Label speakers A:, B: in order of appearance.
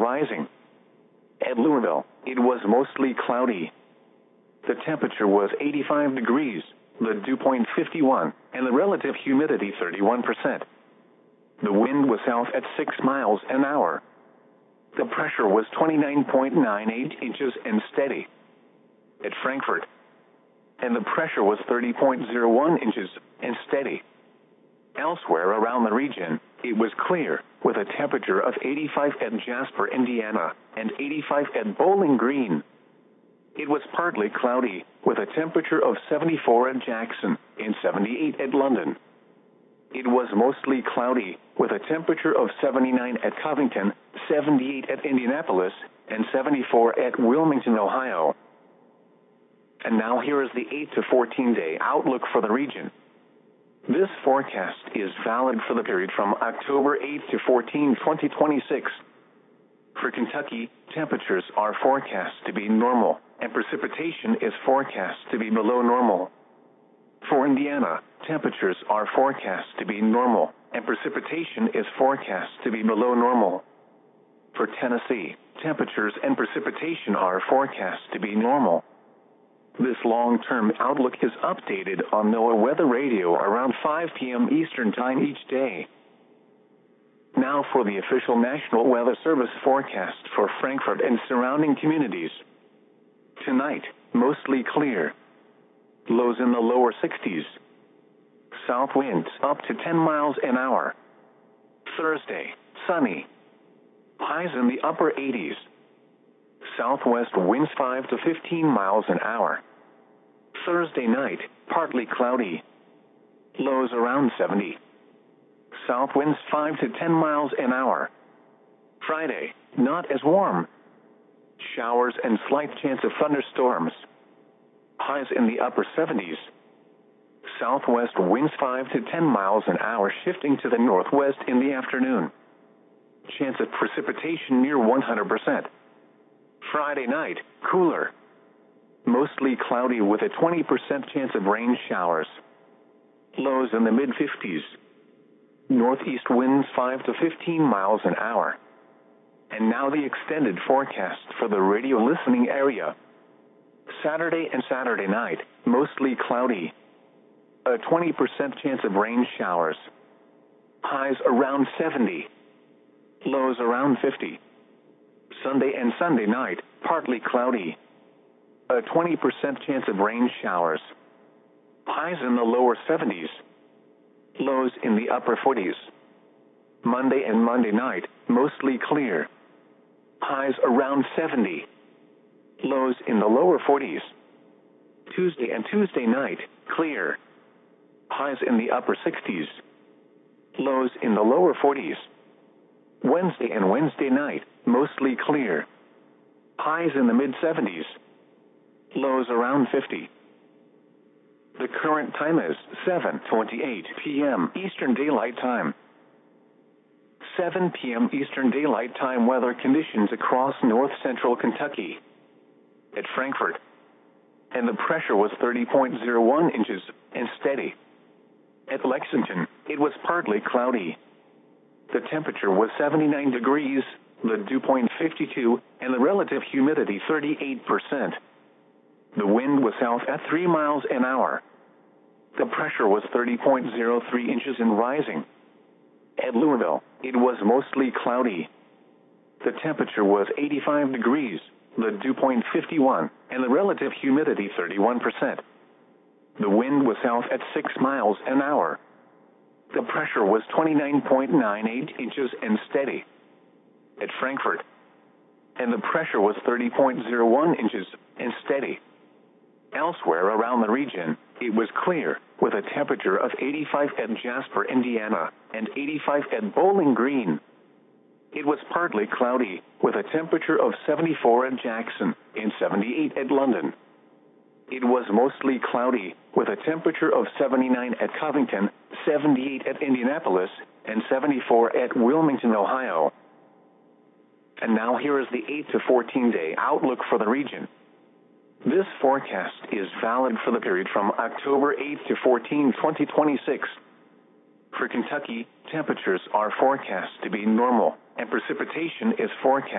A: rising. At Louisville, it was mostly cloudy. The temperature was 85 degrees, the dew point 51, and the relative humidity 31%. The wind was south at 6 miles an hour. The pressure was 29.98 inches and steady. At Frankfurt, and the pressure was 30.01 inches and steady. Elsewhere around the region, it was clear, with a temperature of 85 at Jasper, Indiana, and 85 at Bowling Green. It was partly cloudy, with a temperature of 74 at Jackson and 78 at London. It was mostly cloudy, with a temperature of 79 at Covington, 78 at Indianapolis, and 74 at Wilmington, Ohio. And now here is the 8 to 14-day outlook for the region. This forecast is valid for the period from October 8 to 14, 2026. For Kentucky, temperatures are forecast to be normal, and precipitation is forecast to be below normal. For Indiana, temperatures are forecast to be normal, and precipitation is forecast to be below normal. For Tennessee, temperatures and precipitation are forecast to be normal. This long-term outlook is updated on NOAA Weather Radio around 5 p.m. Eastern Time each day. Now for the official National Weather Service forecast for Frankfurt and surrounding communities. Tonight, mostly clear. Lows in the lower 60s. South winds up to 10 miles an hour. Thursday, sunny. Highs in the upper 80s. Southwest winds 5 to 15 miles an hour. Thursday night, partly cloudy. Lows around 70. South winds 5 to 10 miles an hour. Friday, not as warm. Showers and slight chance of thunderstorms. Highs in the upper 70s. Southwest winds 5 to 10 miles an hour, shifting to the northwest in the afternoon. Chance of precipitation near 100%. Friday night, cooler. Mostly cloudy with a 20% chance of rain showers. Lows in the mid-50s. Northeast winds 5 to 15 miles an hour. And now the extended forecast for the radio listening area. Saturday and Saturday night, mostly cloudy. A 20% chance of rain showers. Highs around 70. Lows around 50. Sunday and Sunday night, partly cloudy. A 20% chance of rain showers. Highs in the lower 70s. Lows in the upper 40s. Monday and Monday night, mostly clear. Highs around 70. Lows in the lower 40s. Tuesday and Tuesday night, clear. Highs in the upper 60s. Lows in the lower 40s. Wednesday and Wednesday night, mostly clear. Highs in the mid-70s. Lows around 50. The current time is 7:28 p.m. Eastern Daylight Time. 7 p.m. Eastern Daylight Time weather conditions across north-central Kentucky. At Frankfurt, and the pressure was 30.01 inches and steady. At Lexington, it was partly cloudy. The temperature was 79 degrees, the dew point 52, and the relative humidity 38%. The wind was south at 3 miles an hour. The pressure was 30.03 inches and rising. At Louisville, it was mostly cloudy. The temperature was 85 degrees, the dew point 51, and the relative humidity 31%. The wind was south at 6 miles an hour. The pressure was 29.98 inches and steady. At Frankfurt, and the pressure was 30.01 inches and steady. Elsewhere around the region, it was clear, with a temperature of 85 at Jasper, Indiana, and 85 at Bowling Green. It was partly cloudy, with a temperature of 74 at Jackson and 78 at London. It was mostly cloudy, with a temperature of 79 at Covington, 78 at Indianapolis, and 74 at Wilmington, Ohio. And now here is the 8 to 14-day outlook for the region. This forecast is valid for the period from October 8 to 14, 2026. For Kentucky, temperatures are forecast to be normal, and precipitation is forecast